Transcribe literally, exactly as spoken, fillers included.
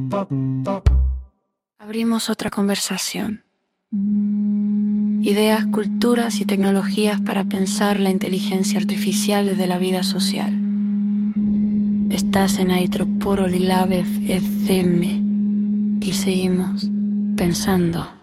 Abrimos otra conversación. Ideas, culturas y tecnologías para pensar la inteligencia artificial desde la vida social. Estás en Aitroporo Lilave F M y seguimos pensando.